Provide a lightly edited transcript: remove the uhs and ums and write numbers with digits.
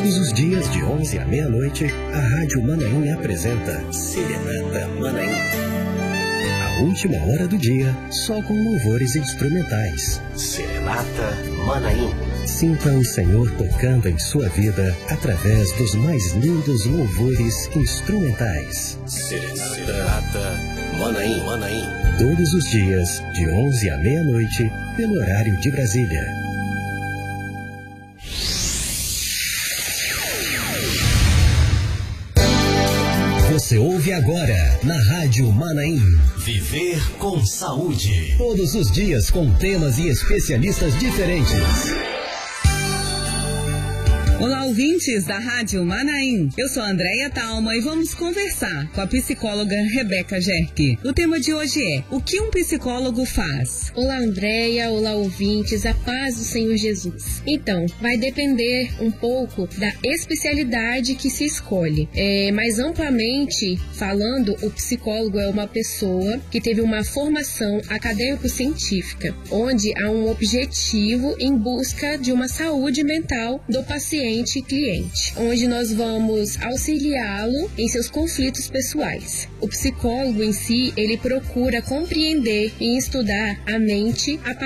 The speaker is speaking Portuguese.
Todos os dias, de 11 à meia-noite, a Rádio Manaim apresenta Serenata Manaim. A última hora do dia, só com louvores instrumentais. Serenata Manaim. Sinta o Senhor tocando em sua vida através dos mais lindos louvores instrumentais. Serenata Manaim. Todos os dias, de 11 à meia-noite, pelo horário de Brasília. Você ouve agora, na Rádio Manaim, Viver com Saúde. Todos os dias com temas e especialistas diferentes. Olá, ouvintes da Rádio Manaim. Eu sou a Andréia Talma e vamos conversar com a psicóloga Rebeca Jerk. O tema de hoje é: o que um psicólogo faz? Olá, Andréia. Olá, ouvintes. A paz do Senhor Jesus. Então, vai depender um pouco da especialidade que se escolhe. Mais amplamente falando, o psicólogo é uma pessoa que teve uma formação acadêmico-científica, onde há um objetivo em busca de uma saúde mental do paciente e cliente, onde nós vamos auxiliá-lo em seus conflitos pessoais. O psicólogo em si, ele procura compreender e estudar a mente a